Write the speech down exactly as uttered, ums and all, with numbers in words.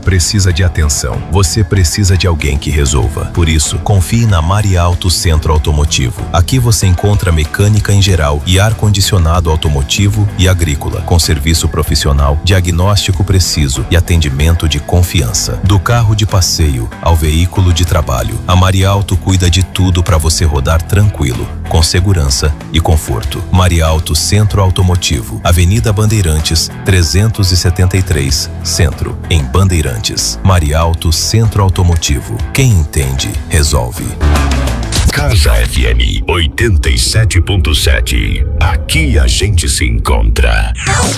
precisa de atenção. Você precisa de alguém que resolva. Por isso, confie na Mariauto Centro Automotivo. Aqui você encontra mecânica em geral e ar-condicionado automotivo e agrícola, com serviço profissional, diagnóstico preciso e atendimento de confiança. Do carro de passeio ao veículo de trabalho, a Mariauto cuida de tudo para você rodar tranquilo, com segurança e conforto. Mariauto Centro Automotivo, Avenida Bandeirantes, trezentos e setenta e três, Centro, em Bandeirantes. Mariauto Centro Automotivo. Quem entende, resolve. Casa F M oitenta e sete ponto sete. Aqui a gente se encontra.